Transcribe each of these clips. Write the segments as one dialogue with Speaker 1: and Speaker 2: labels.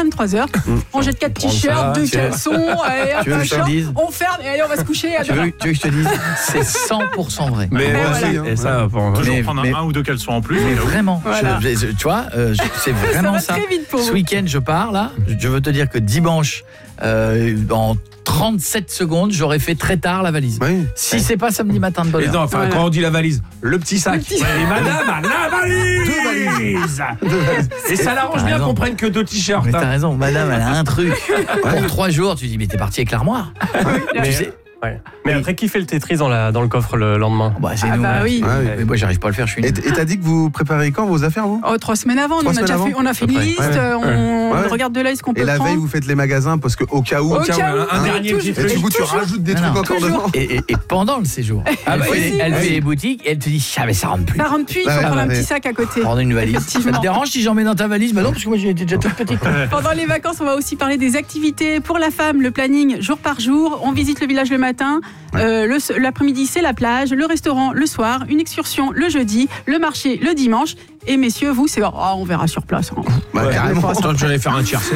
Speaker 1: 23h. On jette 4 t-shirts, 2 caleçons, et on ferme et allez, on va se coucher.
Speaker 2: Tu veux que je te dise, c'est 100% vrai.
Speaker 3: Mais
Speaker 1: voilà.
Speaker 3: et ça,
Speaker 4: toujours prendre un ou deux caleçons en plus.
Speaker 2: Mais vraiment,
Speaker 1: Voilà.
Speaker 2: tu vois, c'est vraiment
Speaker 1: ça.
Speaker 2: ça.
Speaker 1: Va très vite pour
Speaker 2: Ce
Speaker 1: vous.
Speaker 2: week-end, je pars là. Je veux te dire que dimanche, en 37 secondes, j'aurais fait très tard la valise.
Speaker 3: Oui.
Speaker 2: Si c'est pas samedi matin de bonne
Speaker 3: Et
Speaker 2: heure.
Speaker 3: non, enfin,
Speaker 1: Voilà.
Speaker 3: quand on dit la valise, le petit sac.
Speaker 1: Le petit sac.
Speaker 3: Et madame a la valise. Et ça l'arrange
Speaker 2: T'as
Speaker 3: bien
Speaker 2: raison.
Speaker 3: qu'on prenne que 2 t-shirts.
Speaker 2: Mais t'as raison, madame, elle a un truc. Pour 3 jours, tu dis, mais t'es parti avec l'armoire.
Speaker 5: Mais,
Speaker 2: Tu sais,
Speaker 5: ouais. Mais après, qui fait le Tetris dans le coffre le lendemain?
Speaker 2: bah, c'est
Speaker 1: Ah
Speaker 2: nous.
Speaker 1: bah
Speaker 2: là.
Speaker 1: oui.
Speaker 3: Ah oui.
Speaker 2: Mais moi, j'arrive pas à le faire, je suis
Speaker 6: Et
Speaker 2: nul.
Speaker 6: t'as dit que vous préparez quand vos affaires, vous?
Speaker 1: 3 semaines avant, nous,
Speaker 6: 3 semaines avant
Speaker 1: on a fait une
Speaker 2: Après.
Speaker 1: liste,
Speaker 6: Ouais.
Speaker 1: on
Speaker 6: Ouais.
Speaker 1: regarde de l'œil ce qu'on peut
Speaker 6: Et la
Speaker 1: prendre.
Speaker 6: veille, vous faites les magasins parce qu'au cas où.
Speaker 1: Au cas où,
Speaker 3: un dernier
Speaker 1: toujours.
Speaker 3: petit
Speaker 6: Et
Speaker 3: truc.
Speaker 6: du coup, tu rajoutes des
Speaker 2: Non,
Speaker 6: trucs
Speaker 2: non,
Speaker 6: encore
Speaker 1: toujours.
Speaker 6: devant.
Speaker 2: Et pendant le séjour, elle
Speaker 1: oui.
Speaker 2: fait les boutiques et elle te dit, ah mais ça rentre plus.
Speaker 1: Ça rentre plus, il faut
Speaker 6: Ouais,
Speaker 1: prendre un
Speaker 6: ouais.
Speaker 1: petit sac à côté.
Speaker 2: Prendre une valise. Ça
Speaker 1: Effectivement.
Speaker 2: te dérange si j'en mets dans ta valise? Bah non, parce que moi j'ai été déjà toute petite.
Speaker 1: Pendant les vacances, on va aussi parler des activités pour la femme, le planning jour par jour. On visite le village le matin, l'après-midi c'est la plage, le restaurant le soir, une excursion le jeudi, le marché le dimanche. Et messieurs, vous, c'est on verra sur place. Hein.
Speaker 6: Bah, carrément.
Speaker 3: Attends, j'allais faire un tiercé.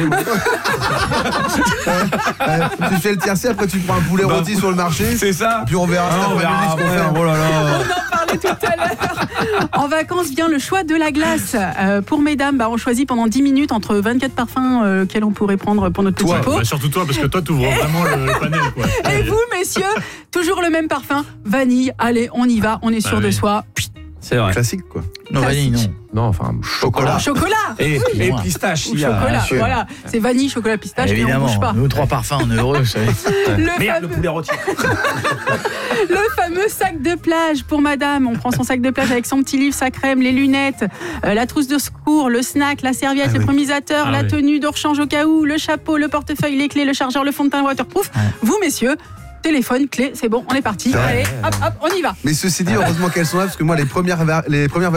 Speaker 6: Tu fais le tiercé, après tu prends un poulet rôti sur le marché.
Speaker 3: C'est ça.
Speaker 6: Puis on verra cet
Speaker 3: On
Speaker 6: après-midi
Speaker 3: verra
Speaker 6: ce qu'on
Speaker 3: après.
Speaker 6: fait.
Speaker 3: Oh là là.
Speaker 1: On en parlait tout à l'heure. En vacances vient le choix de la glace. Pour mesdames, on choisit pendant 10 minutes entre 24 parfums quels on pourrait prendre pour notre petit pot.
Speaker 4: Bah, surtout toi, parce que toi, tu ouvres vraiment le panel, quoi.
Speaker 1: Et vous, messieurs, toujours le même parfum, vanille. Allez, on y va, on est sûr
Speaker 4: Ah
Speaker 1: de
Speaker 4: oui.
Speaker 1: soi.
Speaker 3: C'est vrai.
Speaker 6: Classique, quoi.
Speaker 2: Non, vanille, non.
Speaker 3: Non, enfin,
Speaker 6: Chocolat.
Speaker 1: Chocolat
Speaker 3: Et
Speaker 2: Excuse-moi.
Speaker 3: pistache.
Speaker 1: ou
Speaker 3: il y a-
Speaker 1: chocolat,
Speaker 2: sûr.
Speaker 1: voilà. C'est vanille, chocolat, pistache, et on
Speaker 2: Évidemment,
Speaker 1: bouge pas.
Speaker 2: nous 3 parfums, on est heureux, vous savez.
Speaker 3: Merde, le poulet rôti.
Speaker 1: Le fameux sac de plage pour madame. On prend son sac de plage avec son petit livre, sa crème, les lunettes, la trousse de secours, le snack, la serviette, le chromisateur, la tenue de rechange au cas où, le chapeau, le portefeuille, les clés, le chargeur, le fond de teint waterproof. Vous, messieurs, téléphone, clé, c'est bon, on est parti. Allez, hop, hop, on y va.
Speaker 6: Mais ceci dit, heureusement qu'elles sont là, parce que moi, les premières